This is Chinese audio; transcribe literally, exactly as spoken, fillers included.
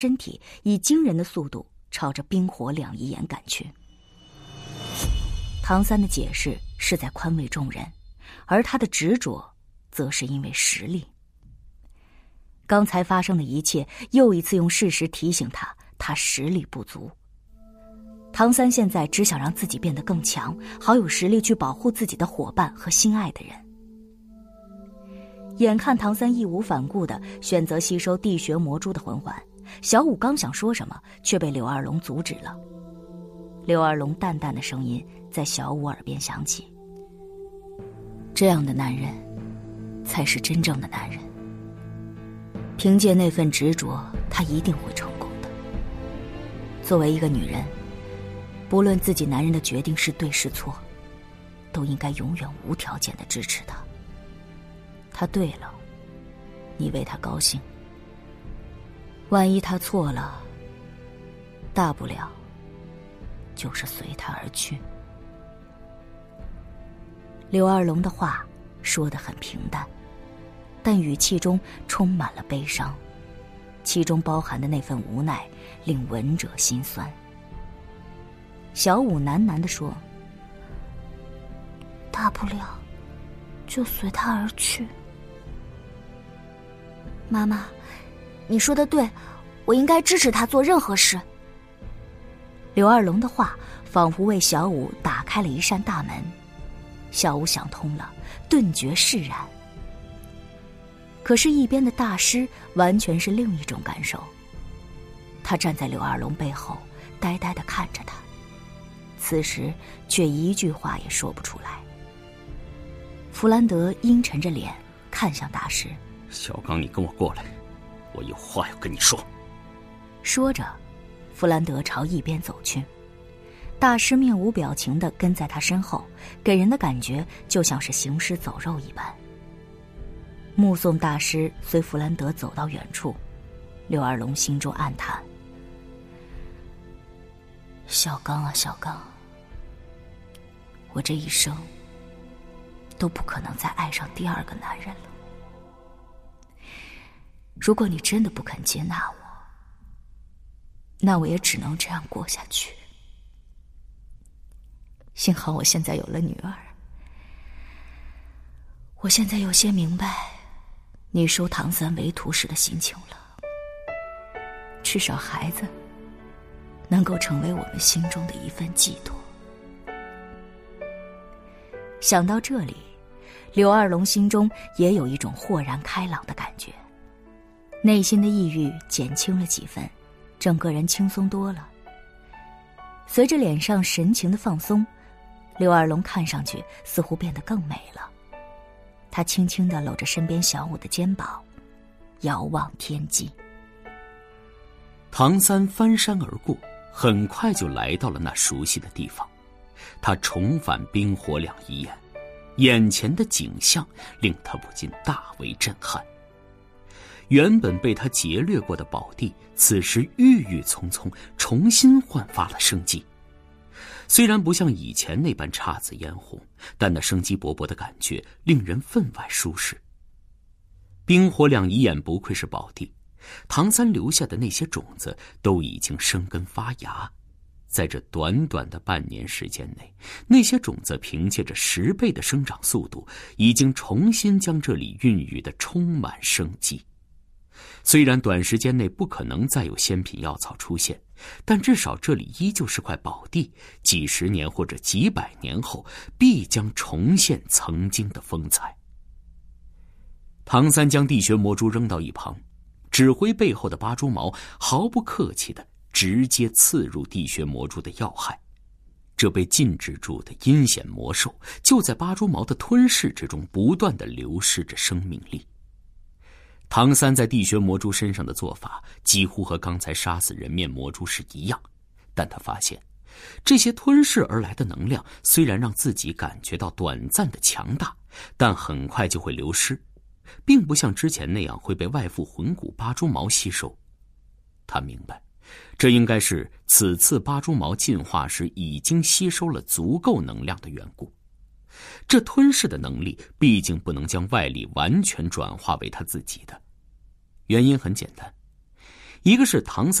身体以惊人的速度朝着冰火两仪眼赶去。唐三的解释是在宽慰众人，而他的执着则是因为实力。刚才发生的一切又一次用事实提醒他，他实力不足。唐三现在只想让自己变得更强，好有实力去保护自己的伙伴和心爱的人。眼看唐三义无反顾地选择吸收地穴魔珠的魂环，小五刚想说什么，却被柳二龙阻止了。柳二龙淡淡的声音在小五耳边响起：这样的男人才是真正的男人，凭借那份执着，他一定会成功的。作为一个女人，不论自己男人的决定是对是错，都应该永远无条件的支持他。他对了，你为他高兴；万一他错了，大不了就是随他而去。柳二龙的话说得很平淡，但语气中充满了悲伤，其中包含的那份无奈令闻者心酸。小五喃喃地说：大不了就随他而去。 妈妈，你说的对，我应该支持他做任何事。 柳二龙的话仿佛为小五打开了一扇大门，小五想通了，顿觉释然。可是一边的大师完全是另一种感受，他站在柳二龙背后呆呆地看着他，此时却一句话也说不出来。弗兰德阴沉着脸看向大师： 小刚，你跟我过来，我有话要跟你说。 说着，弗兰德朝一边走去，大师面无表情地跟在他身后，给人的感觉就像是行尸走肉一般。目送大师随弗兰德走到远处，柳二龙心中暗叹：小刚啊小刚，我这一生都不可能再爱上第二个男人了。如果你真的不肯接纳我，那我也只能这样过下去。幸好我现在有了女儿，我现在有些明白你收唐三为徒时的心情了。至少孩子能够成为我们心中的一份寄托。想到这里，柳二龙心中也有一种豁然开朗的感觉，内心的抑郁减轻了几分，整个人轻松多了。随着脸上神情的放松，柳二龙看上去似乎变得更美了。他轻轻地搂着身边小五的肩膀，遥望天际。 唐三翻山而过，很快就来到了那熟悉的地方。他重返冰火两仪眼，眼前的景象令他不禁大为震撼。原本被他劫掠过的宝地，此时郁郁葱葱，重新焕发了生机。虽然不像以前那般姹紫嫣红，但那生机勃勃的感觉令人分外舒适。冰火两仪眼不愧是宝地，唐三留下的那些种子都已经生根发芽。在这短短的半年时间内，那些种子凭借着十倍的生长速度，已经重新将这里孕育得充满生机。虽然短时间内不可能再有仙品药草出现，但至少这里依旧是块宝地，几十年或者几百年后必将重现曾经的风采。唐三将地穴魔珠扔到一旁，指挥背后的八蛛矛毫不客气地直接刺入地穴魔珠的要害。这被禁制住的阴险魔兽就在八蛛矛的吞噬之中不断地流失着生命力。唐三在地穴魔珠身上的做法几乎和刚才杀死人面魔珠是一样，但他发现这些吞噬而来的能量虽然让自己感觉到短暂的强大，但很快就会流失，并不像之前那样会被外附魂骨八蛛矛吸收。他明白，这应该是此次八蛛矛进化时已经吸收了足够能量的缘故。这吞噬的能力毕竟不能将外力完全转化为他自己的，原因很简单， 一个是唐